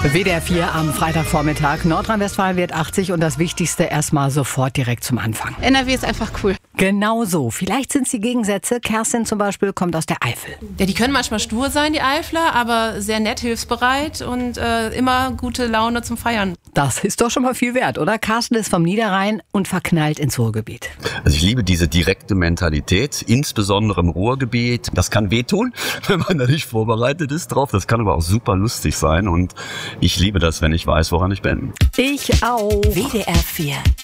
WDR 4 am Freitagvormittag. Nordrhein-Westfalen wird 80 und das Wichtigste erstmal sofort direkt zum Anfang. NRW ist einfach cool. Genau so. Vielleicht sind es die Gegensätze. Kerstin zum Beispiel kommt aus der Eifel. Ja, die können manchmal stur sein, die Eifler, aber sehr nett, hilfsbereit und immer gute Laune zum Feiern. Das ist doch schon mal viel wert, oder? Carsten ist vom Niederrhein und verknallt ins Ruhrgebiet. Also ich liebe diese direkte Mentalität, insbesondere im Ruhrgebiet. Das kann wehtun, wenn man da nicht vorbereitet ist drauf. Das kann aber auch super lustig sein und ich liebe das, wenn ich weiß, woran ich bin. Ich auch. WDR 4